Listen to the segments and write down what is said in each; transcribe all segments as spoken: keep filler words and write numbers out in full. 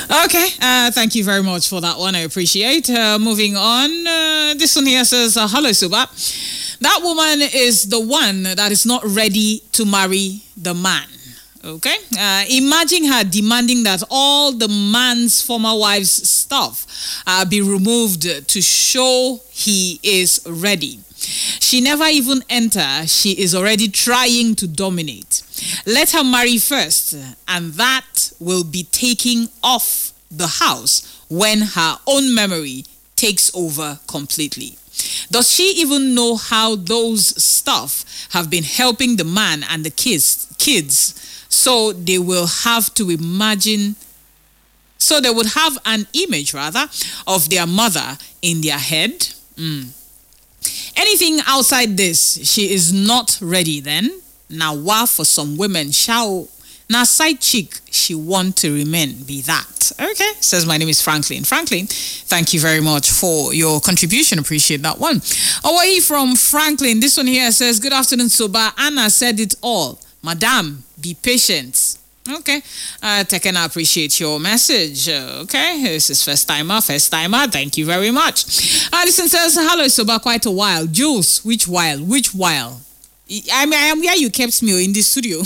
Okay, uh, thank you very much for that one. I appreciate. Uh, moving on, uh, this one here says, uh, "Hello, Suba. That woman is the one that is not ready to marry the man." Okay, uh, imagine her demanding that all the man's former wife's stuff uh, be removed to show he is ready. She never even enter. She is already trying to dominate. Let her marry first, and that will be taking off the house when her own memory takes over completely. Does she even know how those stuff have been helping the man and the kids? Kids, so they will have to imagine. So they would have an image, rather, of their mother in their head. Mm. Anything outside this, she is not ready then. Now, while for some women, shall now side chick, she want to remain be that. Okay, says my name is Franklin. Franklin, thank you very much for your contribution. Appreciate that one. Away from Franklin, this one here says, "Good afternoon, Soba. Anna said it all. Madam, be patient." Okay, uh, Tekken, I appreciate your message. Uh, okay, this is first timer, first timer. Thank you very much. Addison says, "Hello, Soba, quite a while." Jules, which while? Which while? I mean, I am where you kept me in the studio.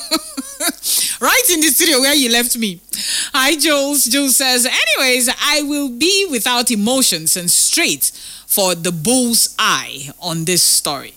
Right in the studio where you left me. Hi, Jules. Jules says, "Anyways, I will be without emotions and straight for the bull's eye on this story.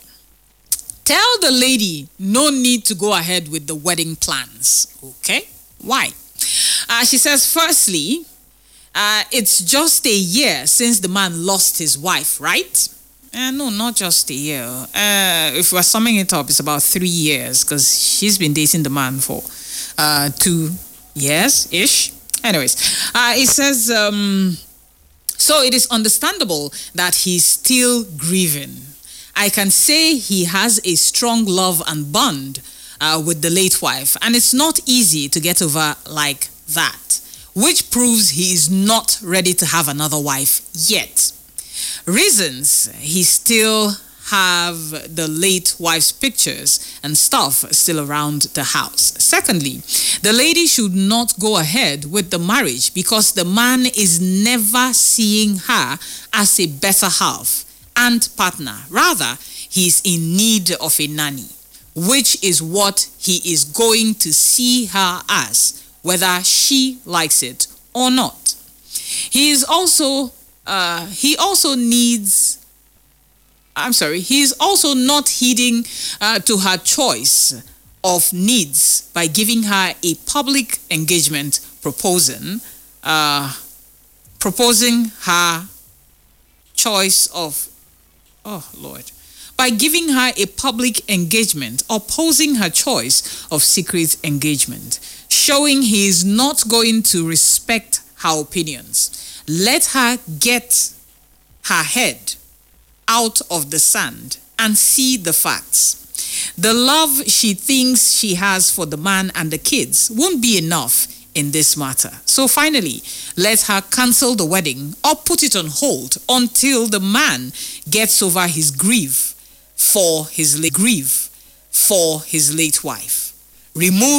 Tell the lady no need to go ahead with the wedding plans." Okay, why? Uh, she says, "Firstly, uh, it's just a year since the man lost his wife, right?" Uh, no, not just a year. Uh, if we're summing it up, it's about three years because she's been dating the man for uh, two years-ish. Anyways, uh, it says, um, "So it is understandable that he's still grieving. I can say he has a strong love and bond uh, with the late wife, and it's not easy to get over like that, which proves he is not ready to have another wife yet. Reasons: he still have the late wife's pictures and stuff still around the house. Secondly, the lady should not go ahead with the marriage because the man is never seeing her as a better half and partner. Rather, he's in need of a nanny, which is what he is going to see her as, whether she likes it or not. He is also, uh, he also needs, I'm sorry, he is also not heeding uh, to her choice of needs by giving her a public engagement proposing, uh, proposing her choice of Oh, Lord. By giving her a public engagement, opposing her choice of secret engagement, showing he is not going to respect her opinions. Let her get her head out of the sand and see the facts. The love she thinks she has for the man and the kids won't be enough in this matter. So finally, let her cancel the wedding or put it on hold until the man gets over his grief for his late grief for his late wife. Remove